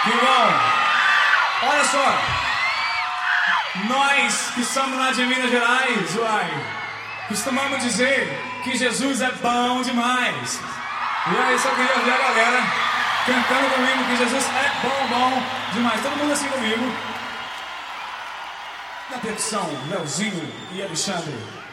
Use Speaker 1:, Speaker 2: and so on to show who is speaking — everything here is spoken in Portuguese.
Speaker 1: Que bom! Olha só, nós que estamos lá de Minas Gerais, costumamos dizer que Jesus é bom demais. E aí só queria ver a galera cantando comigo que Jesus é bom demais. Todo mundo assim comigo. Na percussão, Leozinho e Alexandre.